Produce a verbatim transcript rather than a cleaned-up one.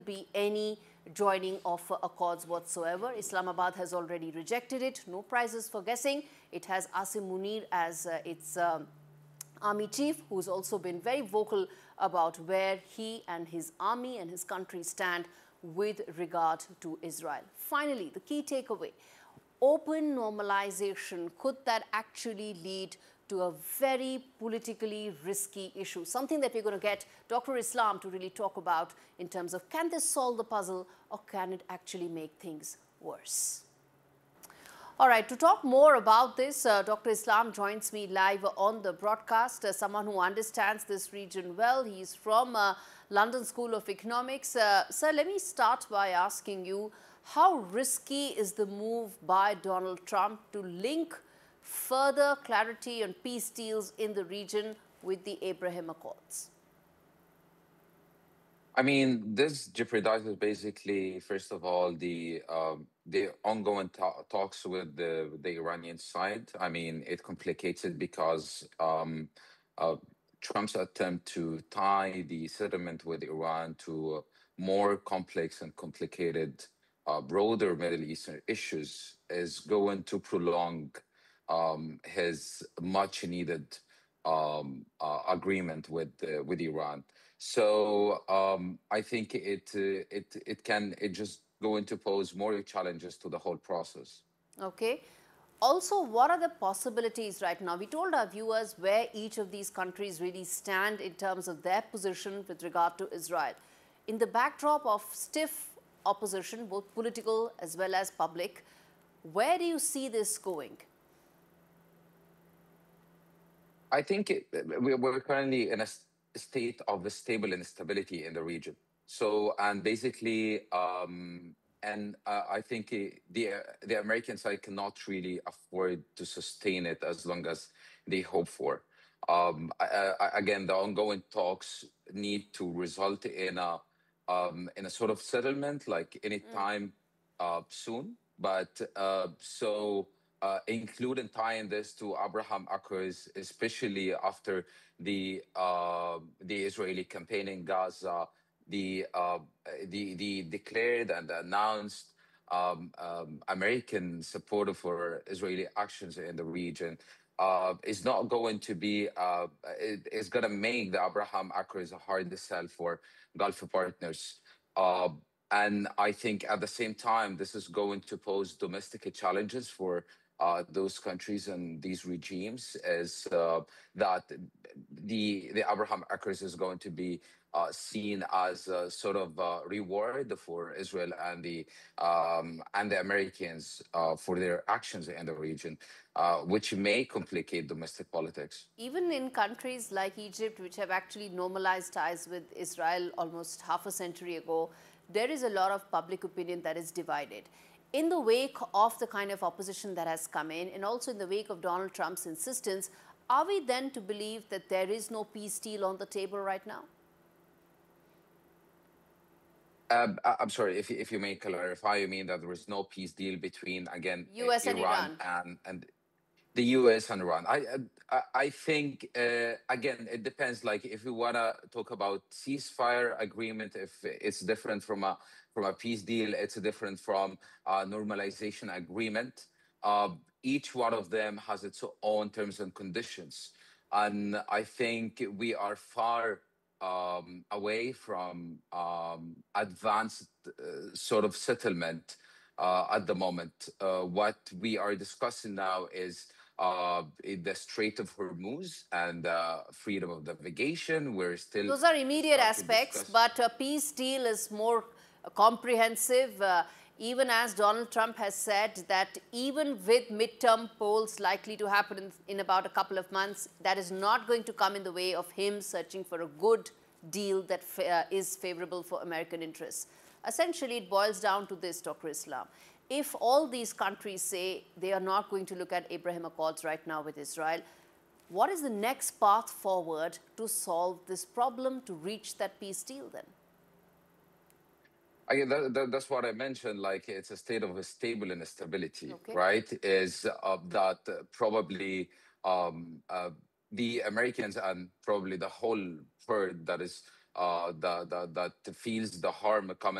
be any joining of accords whatsoever. Islamabad has already rejected it. No prizes for guessing. It has Asim Munir as uh, its um, army chief, who's also been very vocal about where he and his army and his country stand with regard to Israel. Finally, the key takeaway: open normalization, could that actually lead to a very politically risky issue? Something that we're going to get Doctor Islam to really talk about in terms of, can this solve the puzzle or can it actually make things worse? All right, to talk more about this, uh, Doctor Islam joins me live on the broadcast, uh, someone who understands this region well. He's from uh, London School of Economics. Uh, sir, let me start by asking you, how risky is the move by Donald Trump to link further clarity on peace deals in the region with the Abraham Accords? I mean, this jeopardizes basically, first of all, the um, the ongoing ta- talks with the the Iranian side. I mean, it complicates it because um, uh, Trump's attempt to tie the settlement with Iran to more complex and complicated, uh, broader Middle Eastern issues is going to prolong um, his much needed um, uh, agreement with uh, with Iran. So um, I think it uh, it it can it just going to pose more challenges to the whole process. Okay. Also, what are the possibilities right now? We told our viewers where each of these countries really stand in terms of their position with regard to Israel. In the backdrop of stiff opposition, both political as well as public, where do you see this going? I think it, we- we're currently in a s- state of stable instability in the region. So, and basically, um, and uh, I think uh, the uh, the American side cannot really afford to sustain it as long as they hope for. Um, I, I, again, the ongoing talks need to result in a um, in a sort of settlement, like Mm. anytime uh, soon. But uh, so uh, include and tying this to Abraham Accords, especially after the uh, the Israeli campaign in Gaza, the uh, the the declared and announced um, um, American support for Israeli actions in the region. Uh, is not going to be, uh, it, it's going to make the Abraham Accords a hard sell for Gulf partners. Uh, and I think at the same time, this is going to pose domestic challenges for uh, those countries and these regimes, is uh, that the the Abraham Accords is going to be uh, seen as a sort of uh, reward for Israel and the um, and the Americans uh, for their actions in the region, uh, which may complicate domestic politics. Even in countries like Egypt, which have actually normalized ties with Israel almost half a century ago, there is a lot of public opinion that is divided. In the wake of the kind of opposition that has come in, and also in the wake of Donald Trump's insistence, are we then to believe that there is no peace deal on the table right now? Um, I- I'm sorry, if you, if you may clarify, you mean that there is no peace deal between, again, uh, U S and Iran Iran. and and the U S and Iran. I I, I think uh, again it depends. Like if we wanna talk about ceasefire agreement, if it's different from a from a peace deal, it's different from a normalization agreement. Uh, each one of them has its own terms and conditions, and I think we are far um, away from um, advanced uh, sort of settlement uh, at the moment. Uh, what we are discussing now is uh, in the Strait of Hormuz and uh, freedom of navigation. We're still Those are immediate start to aspects, discuss. but a peace deal is more uh, comprehensive. Uh, even as Donald Trump has said that even with midterm polls likely to happen in, in about a couple of months, that is not going to come in the way of him searching for a good deal that fa uh, is favorable for American interests. Essentially, it boils down to this, Doctor Islam. If all these countries say they are not going to look at Abraham Accords right now with Israel, what is the next path forward to solve this problem, to reach that peace deal then? I, that, that, that's what I mentioned. Like it's a state of a stable instability, Okay. right? Is uh, that uh, probably um, uh, the Americans and probably the whole world that is uh, that, that that feels the harm coming